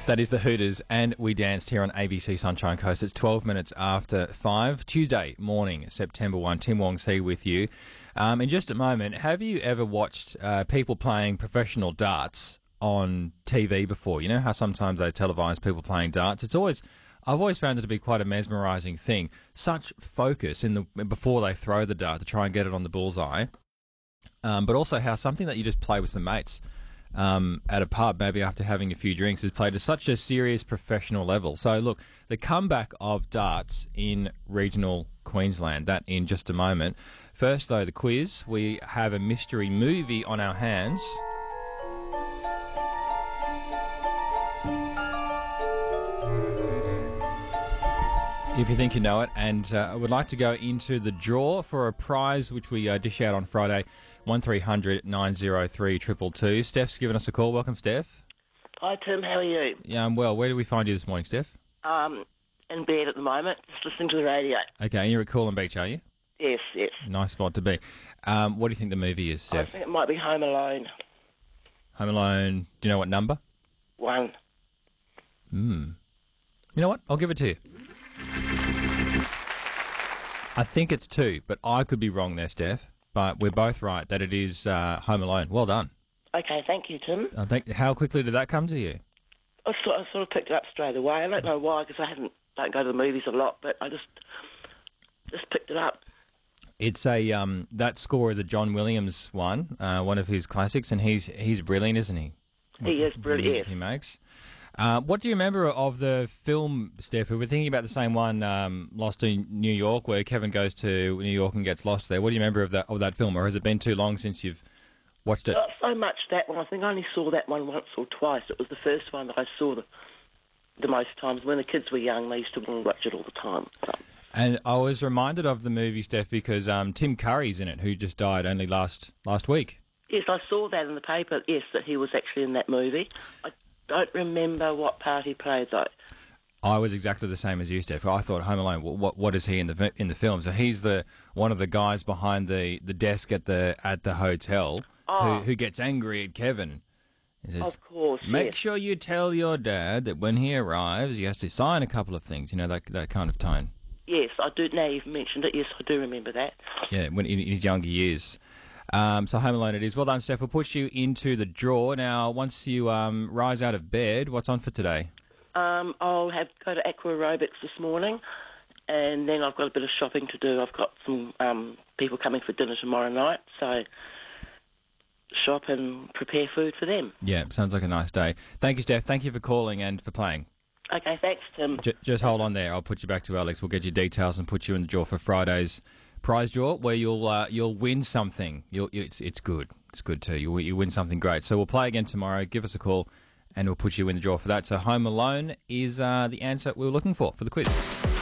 That is the Hooters, and we danced here on ABC Sunshine Coast. It's 12 minutes after 5, Tuesday morning, September 1. Tim Wong's here with you. In just a moment, have you ever watched people playing professional darts on TV before? You know how sometimes they televise people playing darts? I've always found it to be quite a mesmerising thing. Such focus before they throw the dart to try and get it on the bullseye, but also how something that you just play with some mates at a pub, maybe after having a few drinks, is played at such a serious professional level. So, look, the comeback of darts in regional Queensland, that in just a moment. First, though, the quiz. We have a mystery movie on our hands. If you think you know it, and I would like to go into the draw for a prize which we dish out on Friday, 1300 903 222. Steph's given us a call. Welcome, Steph. Hi, Tim. How are you? Yeah, I'm well. Where do we find you this morning, Steph? In bed at the moment, just listening to the radio. Okay, and you're at Coolum Beach, are you? Yes, yes. Nice spot to be. What do you think the movie is, Steph? I think it might be Home Alone. Home Alone. Do you know what number? 1. You know what? I'll give it to you. I think it's 2, but I could be wrong there, Steph. But we're both right that it is Home Alone. Well done. Okay, thank you, Tim. How quickly did that come to you? I sort of picked it up straight away. I don't know why, because I don't go to the movies a lot, but I just picked it up. It's that score is a John Williams one of his classics, and he's brilliant, isn't he? He is brilliant. Yes. He makes. What do you remember of the film, Steph? We're thinking about the same one, Lost in New York, where Kevin goes to New York and gets lost there. What do you remember of that film, or has it been too long since you've watched it? Not so much that one. I think I only saw that one once or twice. It was the first one that I saw the most times. When the kids were young, they used to watch it all the time. So. And I was reminded of the movie, Steph, because Tim Curry's in it, who just died only last week. Yes, I saw that in the paper, yes, that he was actually in that movie. I don't remember what part he played, though. I was exactly the same as you, Steph. I thought Home Alone. What is he in the film? So he's one of the guys behind the desk at the hotel who gets angry at Kevin. He says, of course. Make sure you tell your dad that when he arrives, he has to sign a couple of things. You know, that kind of tone. Yes, I do. Now you've mentioned it. Yes, I do remember that. Yeah, when in his younger years. So Home Alone it is. Well done, Steph. We'll put you into the draw. Now, once you rise out of bed, what's on for today? I'll go to aqua aerobics this morning, and then I've got a bit of shopping to do. I've got some people coming for dinner tomorrow night, so shop and prepare food for them. Yeah, sounds like a nice day. Thank you, Steph. Thank you for calling and for playing. Okay, thanks, Tim. Just hold on there. I'll put you back to Alex. We'll get your details and put you in the draw for Friday's prize draw, where you'll win something. It's good. It's good too. You win something great. So we'll play again tomorrow. Give us a call, and we'll put you in the draw for that. So Home Alone is the answer we were looking for the quiz.